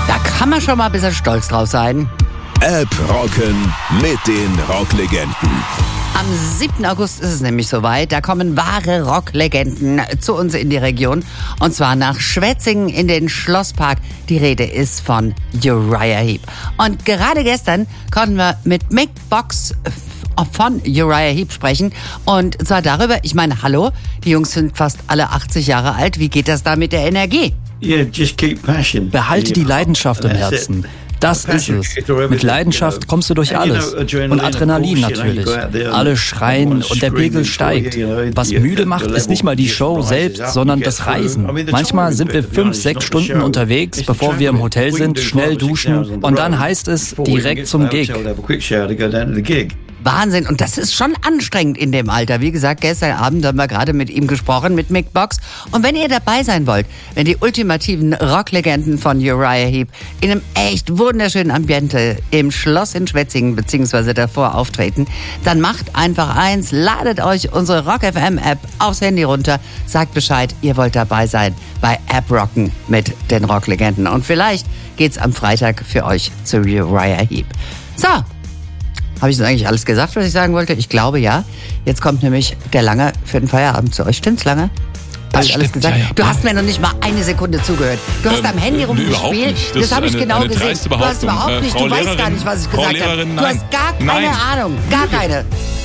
Da kann man schon mal ein bisschen stolz drauf sein. App rocken mit den Rocklegenden. Am 7. August ist es nämlich soweit. Da kommen wahre Rocklegenden zu uns in die Region. Und zwar nach Schwetzingen in den Schlosspark. Die Rede ist von Uriah Heep. Und gerade gestern konnten wir mit Mick Box von Uriah Heep sprechen. Und zwar darüber, ich meine, hallo, die Jungs sind fast alle 80 Jahre alt. Wie geht das da mit der Energie? Behalte die Leidenschaft im Herzen. Das ist es. Mit Leidenschaft kommst du durch alles. Und Adrenalin natürlich. Alle schreien und der Pegel steigt. Was müde macht, ist nicht mal die Show selbst, sondern das Reisen. Manchmal sind wir 5, 6 Stunden unterwegs, bevor wir im Hotel sind, schnell duschen und dann heißt es direkt zum Gig. Wahnsinn. Und das ist schon anstrengend in dem Alter. Wie gesagt, gestern Abend haben wir gerade mit ihm gesprochen, mit Mick Box. Und wenn ihr dabei sein wollt, wenn die ultimativen Rocklegenden von Uriah Heep in einem echt wunderschönen Ambiente im Schloss in Schwetzingen bzw. davor auftreten, dann macht einfach eins, ladet euch unsere Rock FM App aufs Handy runter, sagt Bescheid, ihr wollt dabei sein bei App Rocken mit den Rocklegenden. Und vielleicht geht's am Freitag für euch zu Uriah Heep. So. Habe ich das eigentlich alles gesagt, was ich sagen wollte? Ich glaube, ja. Jetzt kommt nämlich der Lange für den Feierabend zu euch. Stimmt's, Lange? Habe ich alles gesagt? Ja. Du hast mir noch nicht mal eine Sekunde zugehört. Du hast am Handy rumgespielt. Das habe ich genau gesehen. Du hast überhaupt nicht, du weißt gar nicht, was ich gesagt habe. Du hast gar keine Ahnung. Gar keine.